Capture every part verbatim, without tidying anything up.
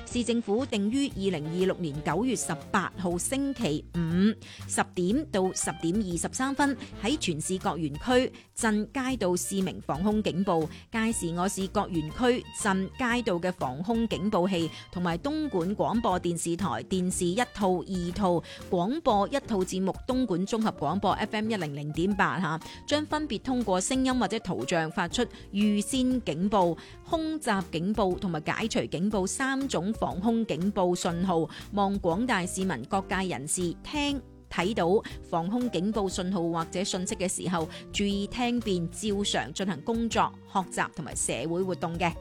市政府定於二零二六年九月十八號星期五十點到十點二十三分喺全市各園區鎮街道試鳴防空警報。屆時我市各園區鎮街道嘅防空警報器同埋東莞廣播電視台電視一套、二套廣播一套節目東莞綜合廣播 F M 一零零點八吓，將分別通過聲音或者圖像發出預先警報、空襲警報同埋解除警報三種防空警報信號，望廣大市民各界人士聽睇到防空警報信號或者信息嘅時候，注意聽辨，照常進行工作、學習同埋社會活動嘅。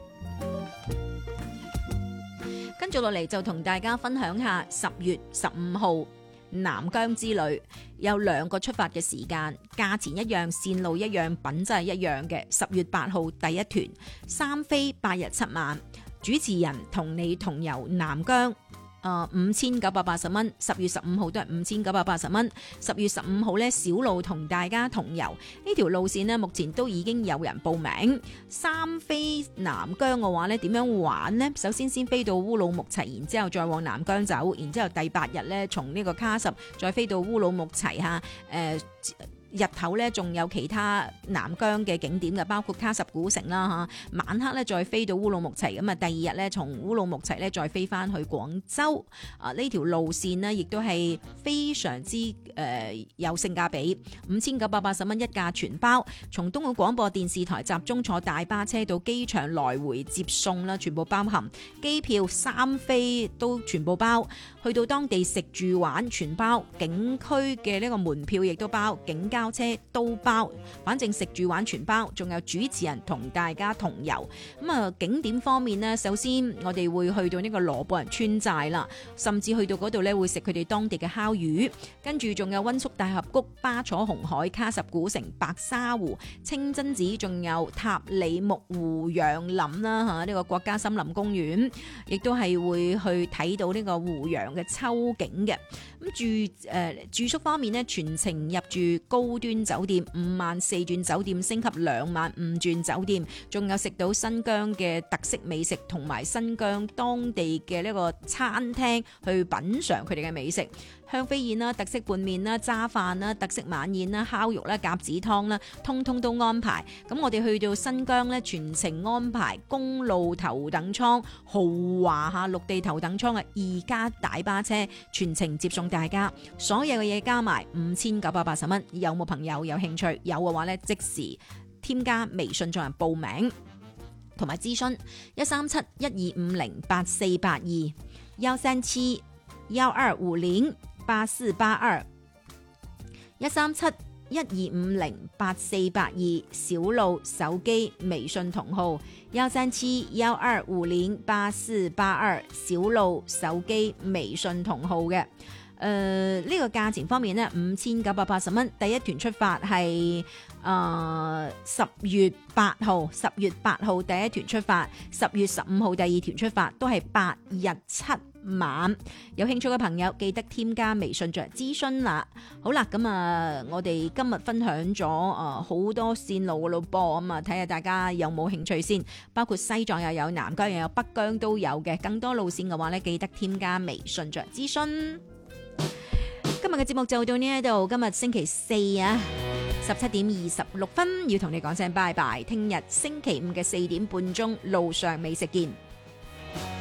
跟住落嚟就同大家分享下十月十五號南疆之旅，有兩個出發嘅時間，價錢一樣，線路一樣，品質係一樣嘅。十月八號第一團，三飛八日七晚，主持人同你同遊南疆。誒五千九百八十蚊，十月十五號都係五千九百八十蚊。十月十五號呢，小路同大家同遊呢條路線呢，目前都已經有人報名。三飛南疆嘅話呢，點樣玩呢？首先先飛到烏魯木齊，然之後再往南疆走，然之後第八日呢，從呢個喀什再飛到烏魯木齊嚇。誒、呃日頭咧仲有其他南疆嘅景點嘅，包括喀什古城啦嚇。晚黑咧再飛到烏魯木齊，咁啊第二日咧從烏魯木齊咧再飛翻去廣州。啊呢條路線呢亦都係非常之誒、呃、有性價比，五千九百八十蚊一架全包，從東莞廣播電視台集中坐大巴車到機場來回接送啦，全部包含機票三飛都全部包，去到當地食住玩全包，景區嘅呢個門票亦都包，景交車都包，反正食住玩全包，仲有主持人同大家同遊。咁啊景點方面呢，首先我哋會去到呢個羅布人村寨啦，甚至去到嗰度呢會食佢哋當地嘅烤魚，跟住仲有溫宿大峽谷、巴楚紅海、喀什古城、白沙湖、清真寺，仲有塔里木湖楊林啦吓，呢個國家森林公園，亦都係會去睇到呢個湖洋嘅秋景嘅。咁住誒、呃、住宿方面呢，全程入住高端酒店，五晚四鑽酒店升級兩晚五鑽酒店，仲有食到新疆嘅特色美食同埋新疆當地嘅呢個餐廳去品嘗佢哋嘅美食，香飛宴啦、特色拌麵啦、炸飯啦、特色晚宴啦、烤肉啦、鴿子湯啦，通通都安排。咁我哋去到新疆呢，全程安排公路頭等艙、豪華下陸地頭等艙嘅二加大巴車，全程接送大家，所有嘅嘢加埋五千九百八十蚊。有冇朋友有興趣？有嘅話呢，即時添加微信進行報名同埋諮詢，一三七一二五零八四八二，幺三七幺二五零八四八二，一三七一二五零八四八二，小路手機微信同號幺三七幺二五零八四八二，小路手機微信同號嘅。誒、呃、呢、這個價錢方面呢，五千九百八十蚊。第一團出發係誒十月八號，十月八號第一團出發，十月十五號第二團出發，都係八日七晚。有興趣嘅朋友記得添加微信進行諮詢啦。好啦，咁啊，我哋今日分享咗誒好多線路嘅咯噃，咁啊睇下大家有冇興趣先。包括西藏又有，南疆又有，北疆都有嘅。更多路線嘅話呢，記得添加微信進行諮詢。今日嘅節目就到呢一度，今日星期四啊，十七點二十六分要同你講聲拜拜，聽日星期五嘅四點半鐘路上美食見。